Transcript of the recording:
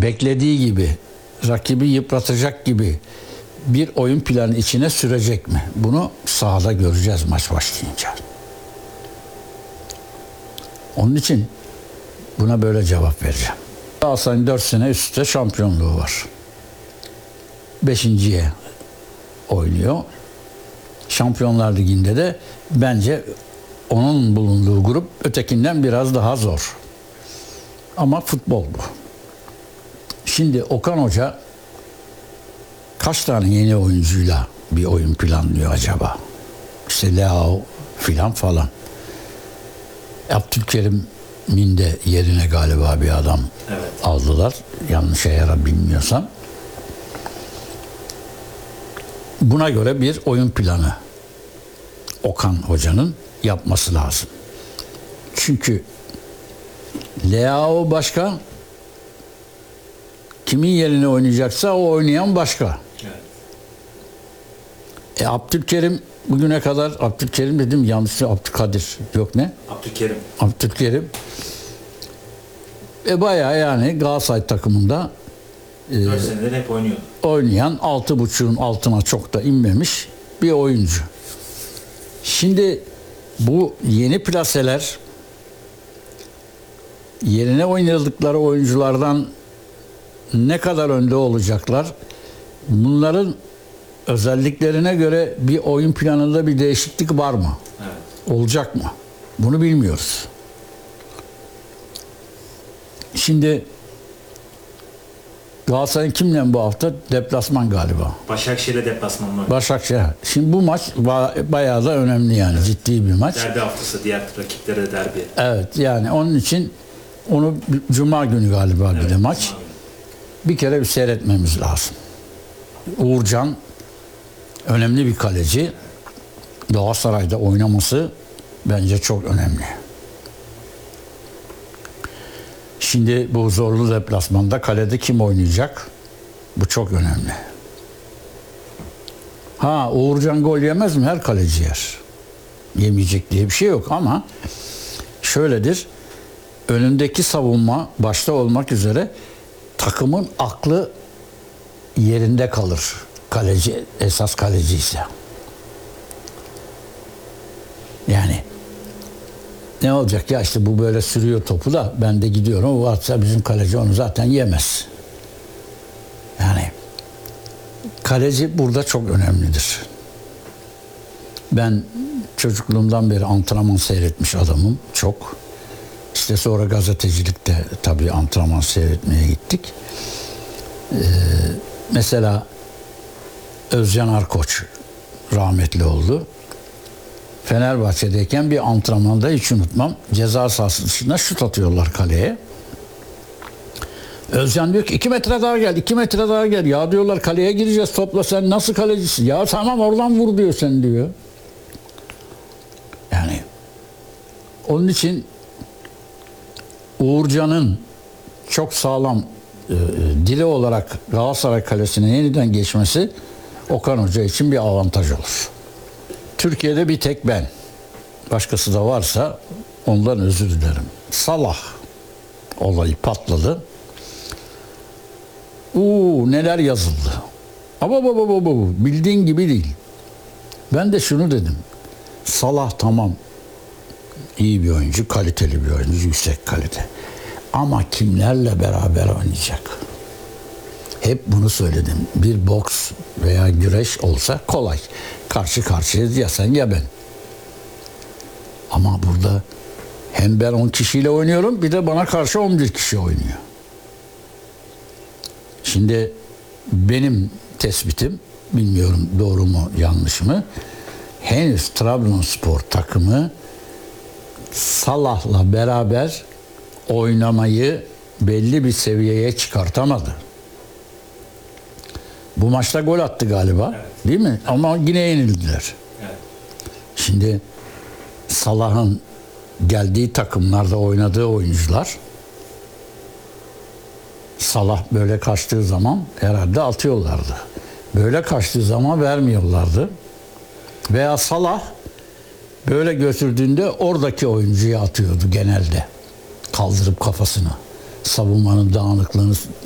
beklediği gibi, rakibi yıpratacak gibi bir oyun planı içine sürecek mi? Bunu sahada göreceğiz maç başlayınca. Onun için buna böyle cevap vereceğim. Galatasaray'ın 4 sene üst üste şampiyonluğu var. 5.'ye oynuyor. Şampiyonlar Ligi'nde de bence onun bulunduğu grup ötekinden biraz daha zor. Ama futbol bu. Şimdi Okan Hoca kaç tane yeni oyuncuyla bir oyun planlıyor acaba? İşte Leao filan falan. Abdülkerim'in de yerine galiba bir adam aldılar. Yanlış eğer bilmiyorsam. Buna göre bir oyun planı Okan Hoca'nın yapması lazım. Çünkü Leao başka, kimin yerine oynayacaksa o oynayan başka. Evet. Abdülkerim bugüne kadar, Abdülkerim dedim yanlış, Abdülkadir yok ne? Abdülkerim. Bayağı yani Galatasaray takımında 4 senedir hep oynuyor. Oynayan, 6.5'un altına çok da inmemiş bir oyuncu. Şimdi bu yeni plaseler yerine oynadıkları oyunculardan ne kadar önde olacaklar? Bunların özelliklerine göre bir oyun planında bir değişiklik var mı? Evet. Olacak mı? Bunu bilmiyoruz. Şimdi Galatasaray'ın kimle bu hafta? Deplasman galiba. Başakşehir'le deplasman var. Başakşehir. Şimdi bu maç bayağı da önemli yani. Evet. Ciddi bir maç. Derbi haftası, diğer rakiplere de derbi. Evet, yani onun için onu Cuma günü galiba bir de maç. Bir kere bir seyretmemiz lazım. Uğurcan önemli bir kaleci. Galatasaray'da oynaması bence çok önemli. Şimdi bu zorlu deplasmanda kalede kim oynayacak? Bu çok önemli. Uğurcan gol yemez mi? Her kaleci yer. Yemeyecek diye bir şey yok ama şöyledir. Önündeki savunma başta olmak üzere takımın aklı yerinde kalır. Kaleci, esas kaleci ise. Yani ne olacak ya, işte bu böyle sürüyor topu da ben de gidiyorum. Varsa bizim kaleci onu zaten yemez. Yani kaleci burada çok önemlidir. Ben çocukluğumdan beri antrenman seyretmiş adamım çok. İşte sonra gazetecilikte tabii antrenman seyretmeye gittik. Mesela Özcan Arkoç rahmetli oldu. Fenerbahçe'deyken bir antrenmanda hiç unutmam. Ceza sahası dışında şut atıyorlar kaleye. Özcan diyor ki 2 metre daha gel, 2 metre daha gel. Ya diyorlar kaleye gireceğiz topla, sen nasıl kalecisin? Ya tamam oradan vur diyor sen diyor. Yani onun için Uğurcan'ın çok sağlam dili olarak Galatasaray kalesine yeniden geçmesi Okan Hoca için bir avantaj olur. Türkiye'de bir tek ben. Başkası da varsa ondan özür dilerim. Salah olayı patladı. Neler yazıldı. Ama bildiğin gibi değil. Ben de şunu dedim. Salah tamam iyi bir oyuncu, kaliteli bir oyuncu, yüksek kalite. Ama kimlerle beraber oynayacak? Hep bunu söyledim. Bir boks veya güreş olsa kolay. Karşı karşıyayız ya sen ya ben. Ama burada hem ben 10 kişiyle oynuyorum, bir de bana karşı 11 kişi oynuyor. Şimdi benim tespitim, bilmiyorum doğru mu yanlış mı, henüz Trabzonspor takımı Salah'la beraber oynamayı belli bir seviyeye çıkartamadı. Bu maçta gol attı galiba, evet. Değil mi? Ama yine yenildiler. Evet. Şimdi Salah'ın geldiği takımlarda oynadığı oyuncular, Salah böyle kaçtığı zaman herhalde atıyorlardı. Böyle kaçtığı zaman vermiyorlardı. Veya Salah böyle götürdüğünde oradaki oyuncuya atıyordu genelde. Kaldırıp kafasını. Savunmanın dağınıklığını